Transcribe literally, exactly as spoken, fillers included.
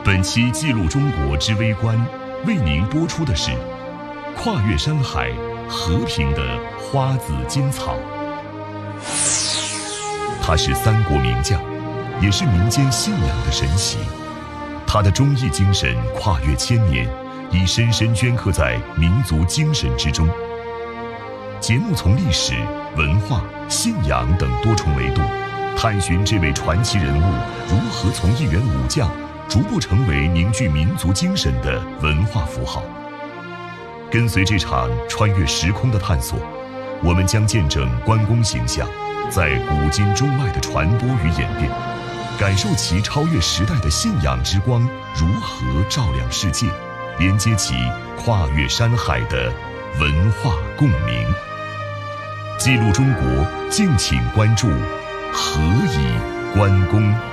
本期记录中国之微观为您播出的是跨越山海，和平的花子金草。他是三国名将，也是民间信仰的神祇。他的忠义精神跨越千年，已深深镌刻在民族精神之中。节目从历史、文化、信仰等多重维度，探寻这位传奇人物如何从一员武将逐步成为凝聚民族精神的文化符号。跟随这场穿越时空的探索，我们将见证关公形象在古今中外的传播与演变，感受其超越时代的信仰之光如何照亮世界，连接起跨越山海的文化共鸣。记录中国，敬请关注何以关公。